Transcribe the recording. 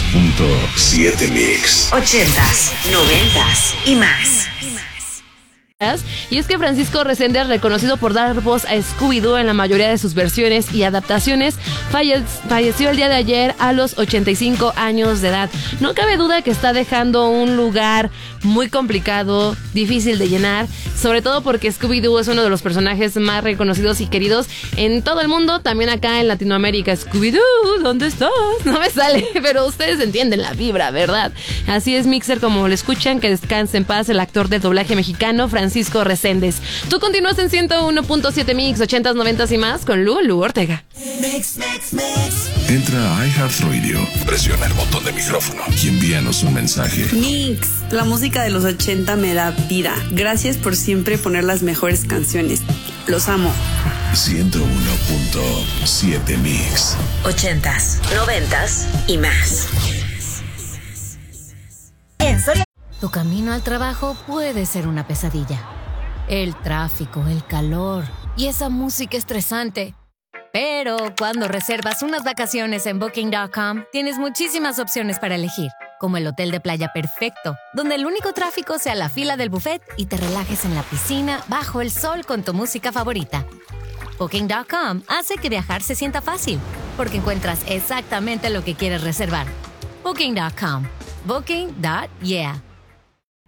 101.7 Mix. 80s, 90s y más. Y es que Francisco Reséndez, reconocido por dar voz a Scooby-Doo en la mayoría de sus versiones y adaptaciones, falleció el día de ayer a los 85 años de edad. No cabe duda que está dejando un lugar muy complicado, difícil de llenar, sobre todo porque Scooby-Doo es uno de los personajes más reconocidos y queridos en todo el mundo, también acá en Latinoamérica. Scooby-Doo, ¿dónde estás? No me sale, pero ustedes entienden la vibra, ¿verdad? Así es, Mixer, como lo escuchan, que descanse en paz el actor de doblaje mexicano Francisco Reséndez. Tú continúas en 101.7 Mix, 80s, 90s y más con Lu Ortega. Entra a iHeartRadio, presiona el botón de micrófono y envíanos un mensaje. Mix, la música de los 80 me da vida. Gracias por siempre poner las mejores canciones. Los amo. 101.7 Mix. 80s, 90s y más. Tu camino al trabajo puede ser una pesadilla. El tráfico, el calor y esa música estresante. Pero cuando reservas unas vacaciones en Booking.com, tienes muchísimas opciones para elegir, como el hotel de playa perfecto, donde el único tráfico sea la fila del buffet y te relajes en la piscina bajo el sol con tu música favorita. Booking.com hace que viajar se sienta fácil, porque encuentras exactamente lo que quieres reservar. Booking.com. Booking.yeah.